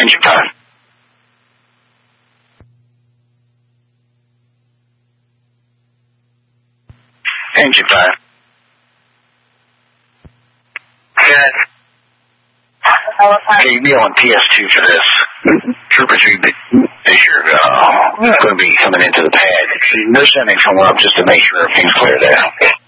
Engine 5. Engine 5. Good. Okay, you'll be on PS2 for this. Trooper 3 is your, going to be coming into the pad. They're sending someone up just to make sure everything's cleared out.